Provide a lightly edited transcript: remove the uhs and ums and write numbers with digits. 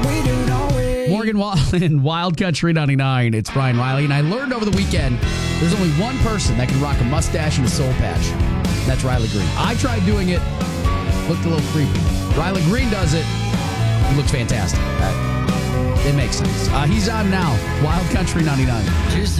Morgan Wallen, Wild Country 99. It's Brian Riley. And I learned over the weekend there's only one person that can rock a mustache and a soul patch. That's Riley Green. I tried doing it. Looked a little creepy. Riley Green does it. He looks fantastic. It makes sense. He's on now. Wild Country 99.